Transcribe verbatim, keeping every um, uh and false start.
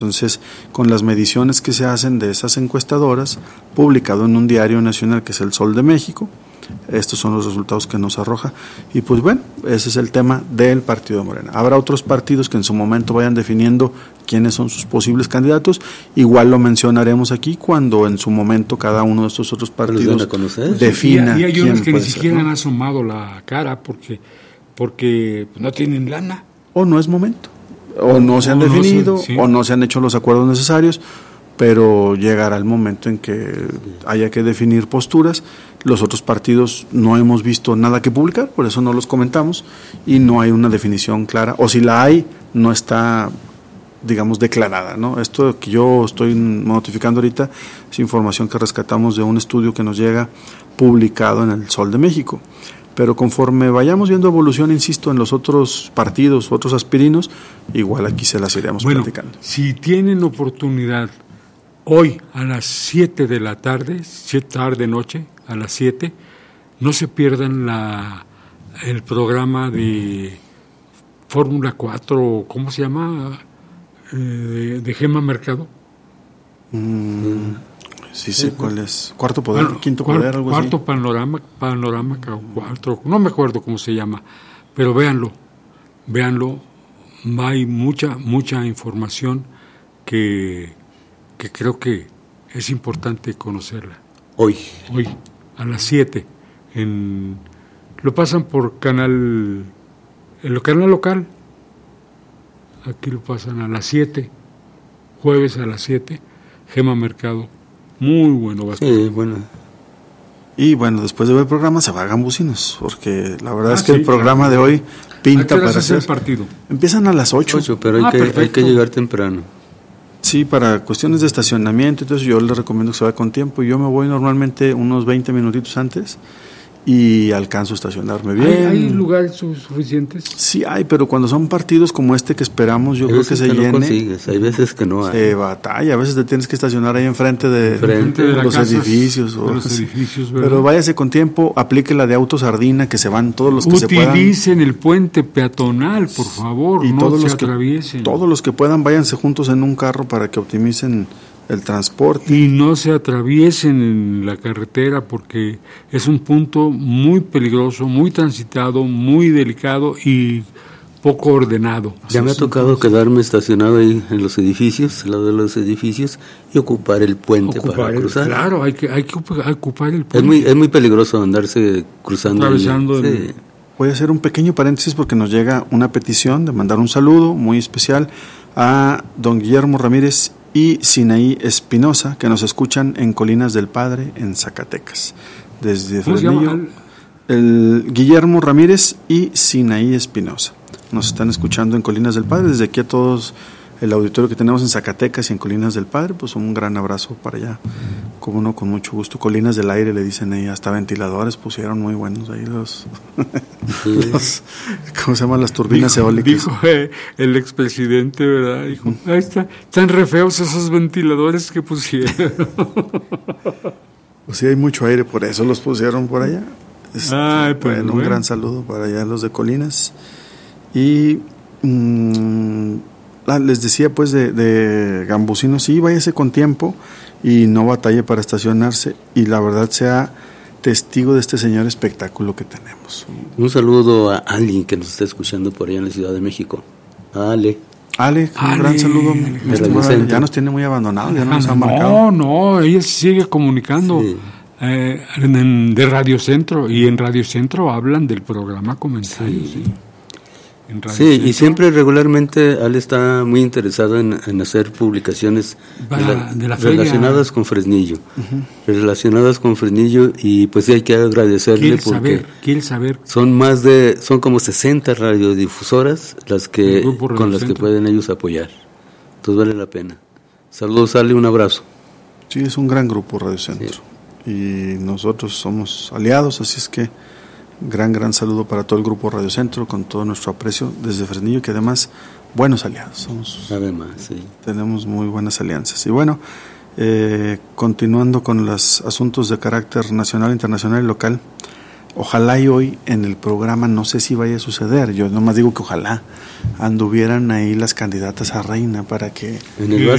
Entonces, con las mediciones que se hacen de esas encuestadoras, publicado en un diario nacional que es El Sol de México, estos son los resultados que nos arroja. Y pues bueno, ese es el tema del partido de Morena. Habrá otros partidos que en su momento vayan definiendo quiénes son sus posibles candidatos. Igual lo mencionaremos aquí cuando en su momento cada uno de estos otros partidos defina. Y, y hay quién unos que ni puede ser, siquiera ¿no? han asomado la cara porque, porque no tienen lana. O no es momento. O no se han definido, no sé, sí. o no se han hecho los acuerdos necesarios, pero llegará el momento en que haya que definir posturas. Los otros partidos no hemos visto nada que publicar, por eso no los comentamos, y no hay una definición clara, o si la hay, no está, digamos, declarada, ¿no? Esto que yo estoy notificando ahorita es información que rescatamos de un estudio que nos llega publicado en El Sol de México. Pero conforme vayamos viendo evolución, insisto, en los otros partidos, otros aspirinos, igual aquí se las iremos bueno, platicando. Si tienen oportunidad, hoy a las siete de la tarde, siete tarde, noche, a las siete, no se pierdan la el programa de Fórmula cuatro, ¿cómo se llama? Eh, de, de Gema Mercado. Mm. Sí sé cuál es. Cuarto poder, bueno, quinto cuarto, poder, algo cuarto así. panorama, panorama, cuatro, no me acuerdo cómo se llama, pero véanlo, véanlo, hay mucha, mucha información que, que creo que es importante conocerla. Hoy. Hoy, a las siete, en, lo pasan por canal, en el canal local, aquí lo pasan a las siete, jueves a las siete, Gema Mercado. Muy bueno va a estar. Sí, bueno. Y bueno, después de ver el programa se va a Gambusinos, porque la verdad ah, es que sí, el programa claro. de hoy pinta para hacer ser el partido. Empiezan a las ocho. ocho, pero hay, ah, que, hay que llegar temprano. Sí, para cuestiones de estacionamiento, entonces yo les recomiendo que se vaya con tiempo. Yo me voy normalmente unos veinte minutitos antes y alcanzo a estacionarme bien. ¿Hay, hay lugares suficientes? Sí hay, pero cuando son partidos como este que esperamos, yo hay creo que se que llene. No consigues, hay veces que no hay. Se batalla, a veces te tienes que estacionar ahí enfrente de, enfrente de, de los, casas, edificios, o, de los edificios. ¿Verdad? Pero váyase con tiempo, aplique la de auto sardina, que se van todos los que se puedan. Utilicen el puente peatonal, por favor, y no todos se los atraviesen. Que, todos los que puedan, váyanse juntos en un carro para que optimicen el transporte. Y no se atraviesen en la carretera porque es un punto muy peligroso, muy transitado, muy delicado y poco ordenado. Ya me ha tocado quedarme estacionado ahí en los edificios, al lado de los edificios, y ocupar el puente ocupar para el, cruzar. Claro, hay que, hay que ocupar el puente. Es muy, es muy peligroso andarse cruzando. Atravesando el, el... sí. Voy a hacer un pequeño paréntesis porque nos llega una petición de mandar un saludo muy especial a don Guillermo Ramírez y Sinaí Espinosa, que nos escuchan en Colinas del Padre, en Zacatecas. Desde Fresnillo, el Guillermo Ramírez y Sinaí Espinosa. Nos están escuchando en Colinas del Padre. Desde aquí a todos el auditorio que tenemos en Zacatecas y en Colinas del Padre, pues un gran abrazo para allá. Como no, con mucho gusto. Colinas del Aire le dicen ahí, hasta ventiladores pusieron muy buenos ahí los, sí. los ¿cómo se llaman? Las turbinas dijo, eólicas. Dijo eh, el expresidente, ¿verdad? Dijo, ahí está, están re feos esos ventiladores que pusieron. Pues sí, hay mucho aire, por eso los pusieron por allá. Este, Ay, pues bueno, bueno, un gran saludo para allá los de Colinas. Y mmm, ah, les decía pues de, de Gambusinos, sí, váyase con tiempo y no batalle para estacionarse, y la verdad sea testigo de este señor espectáculo que tenemos. Un saludo a alguien que nos está escuchando por allá en la Ciudad de México. A Ale. Ale, un Ale, gran saludo. Ale, ya nos tiene muy abandonados, ya no nos ah, han no, marcado. No, ella sigue comunicando. Sí. Eh, en, de Radio Centro, y en Radio Centro hablan del programa Comentarios. Sí, ¿sí? En Radio Sí, Centro, y siempre regularmente Ale está muy interesado en, en hacer publicaciones para, de la, de la relacionadas feria. con Fresnillo, uh-huh. relacionadas con Fresnillo, y pues sí hay que agradecerle ¿Quiere porque saber, quiere saber? son más de, son como sesenta radiodifusoras las que con las Centro. que pueden ellos apoyar. Entonces vale la pena. Saludos, Ale, un abrazo. Sí, es un gran grupo Radio Centro. Sí. Y nosotros somos aliados, así es que gran, gran saludo para todo el grupo Radio Centro, con todo nuestro aprecio desde Fresnillo, que además, buenos aliados, somos, además, sí. tenemos muy buenas alianzas. Y bueno, eh, continuando con los asuntos de carácter nacional, internacional y local, Ojalá y hoy en el programa, no sé si vaya a suceder, yo nomás digo que ojalá anduvieran ahí las candidatas a reina para que... En el